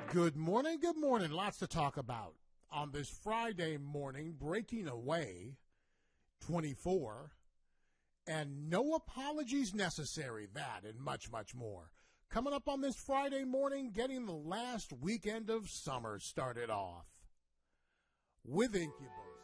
Good morning, good morning. Lots to talk about on this Friday morning, breaking away 24, and no apologies necessary, that and much, much more. Coming up on this Friday morning, getting the last weekend of summer started off with Incubus.